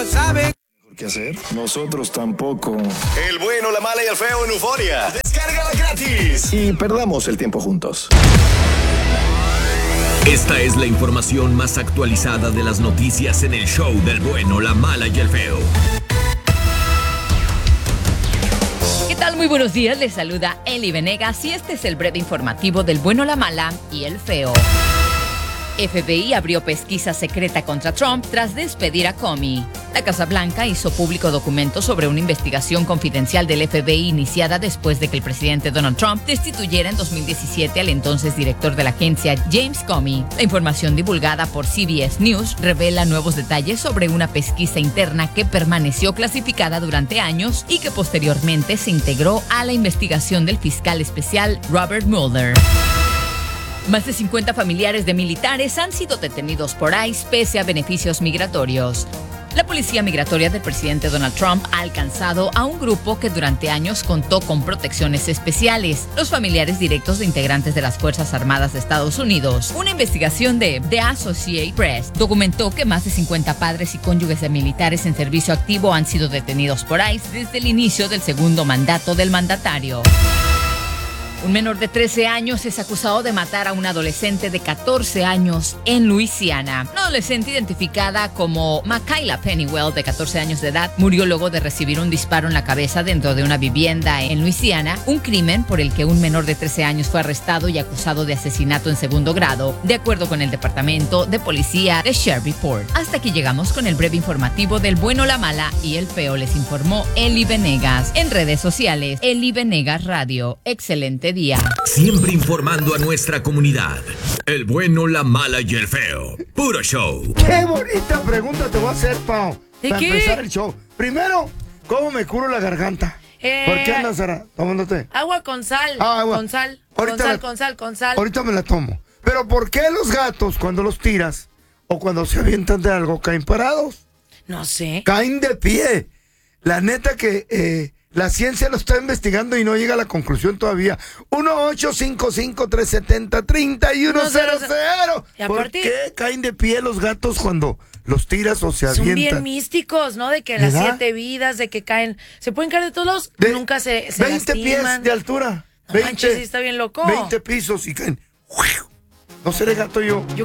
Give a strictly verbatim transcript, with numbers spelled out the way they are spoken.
lo saben. ¿Qué hacer? Nosotros tampoco. El bueno, la mala y el feo en Euforia. Descárgala gratis. Y perdamos el tiempo juntos. Esta es la información más actualizada de las noticias en el show del bueno, la mala y el feo. ¿Qué tal? Muy buenos días, les saluda Eli Venegas y este es el breve informativo del bueno, la mala y el feo. F B I abrió pesquisa secreta contra Trump tras despedir a Comey. La Casa Blanca hizo público documentos sobre una investigación confidencial del F B I iniciada después de que el presidente Donald Trump destituyera en dos mil diecisiete al entonces director de la agencia, James Comey. La información divulgada por C B S News revela nuevos detalles sobre una pesquisa interna que permaneció clasificada durante años y que posteriormente se integró a la investigación del fiscal especial Robert Mueller. Más de cincuenta familiares de militares han sido detenidos por ICE pese a beneficios migratorios. La policía migratoria del presidente Donald Trump ha alcanzado a un grupo que durante años contó con protecciones especiales, los familiares directos de integrantes de las Fuerzas Armadas de Estados Unidos. Una investigación de The Associated Press documentó que más de cincuenta padres y cónyuges de militares en servicio activo han sido detenidos por ICE desde el inicio del segundo mandato del mandatario. Un menor de trece años es acusado de matar a una adolescente de catorce años en Luisiana. Una adolescente identificada como Makayla Pennywell, de catorce años de edad, murió luego de recibir un disparo en la cabeza dentro de una vivienda en Luisiana, un crimen por el que un menor de trece años fue arrestado y acusado de asesinato en segundo grado, de acuerdo con el Departamento de Policía de Shreveport. Hasta aquí llegamos con el breve informativo del bueno, la mala y el feo. Les informó Eli Venegas. En redes sociales, Eli Venegas Radio. Excelente día. Siempre informando a nuestra comunidad. El bueno, la mala y el feo. Puro show. Qué bonita pregunta te voy a hacer, Pau. ¿De para qué? empezar el show. Primero, ¿cómo me curo la garganta? Eh, ¿Por qué andas, Sara, tomándote? Agua con sal. Ah, agua. Con sal. Ahorita con sal, la- con sal, con sal. Ahorita me la tomo. Pero ¿por qué los gatos, cuando los tiras o cuando se avientan de algo, caen parados? No sé. Caen de pie. La neta que eh, la ciencia lo está investigando y no llega a la conclusión todavía. uno ocho cinco cinco, tres siete cero, tres uno cero cero. Y ¿Por aparte- qué caen de pie los gatos cuando los tiras o se Son bien avientan? místicos, ¿no? De que las ¿Verdad? siete vidas, de que caen. Se pueden caer de todos lados. De Nunca se, se veinte pies lastiman. de altura. No manches, sí está bien loco. veinte pisos y caen. No seré gato yo. Yo